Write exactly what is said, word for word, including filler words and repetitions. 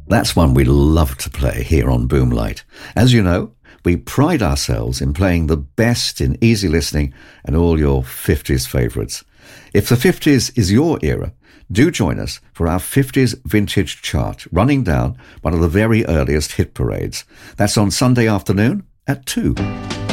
That's one we love to play here on Boomlight. As you know, we pride ourselves in playing the best in easy listening and all your fifties favourites. If the fifties is your era, do join us for our fifties Vintage Chart, running down one of the very earliest hit parades. That's on Sunday afternoon at two.